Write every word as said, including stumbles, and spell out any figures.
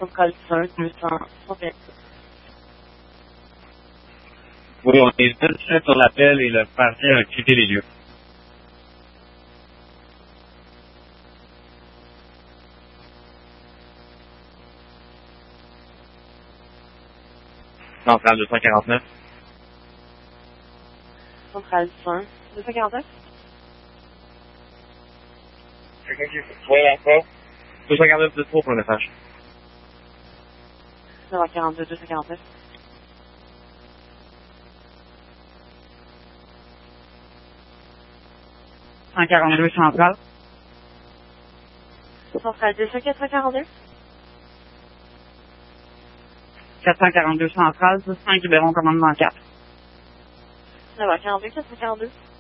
Centrale cinq, deux cent soixante-dix. Oui, on est tout de suite sur l'appel et le patient a quitté les lieux. Centrale deux cent quarante-neuf. Centrale cinq, deux cent quarante-neuf. Quelqu'un qui est oui, encore. deux cent quarante-neuf, deux trois pour le message. neuf cent quarante-deux, deux cent quarante-neuf. cent quarante-deux centrale. Centrale deux cent quatre cent quarante-deux. quatre cent quarante-deux centrale, cinq Libéron commandement quatre. neuf cent quarante-deux, quatre cent quarante-deux.